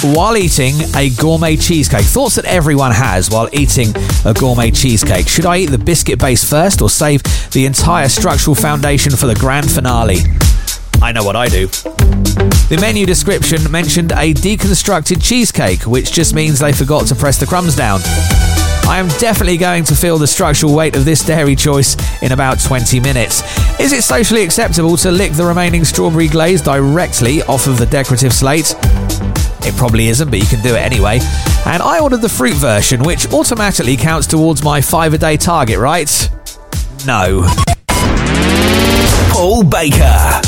while eating a gourmet cheesecake. Thoughts that everyone has while eating a gourmet cheesecake. Should I eat the biscuit base first or save the entire structural foundation for the grand finale? I know what I do. The menu description mentioned a deconstructed cheesecake, which just means they forgot to press the crumbs down. I am definitely going to feel the structural weight of this dairy choice in about 20 minutes. Is it socially acceptable to lick the remaining strawberry glaze directly off of the decorative slate? It probably isn't, but you can do it anyway. And I ordered the fruit version, which automatically counts towards my 5-a-day target, right? No. Paul Baker.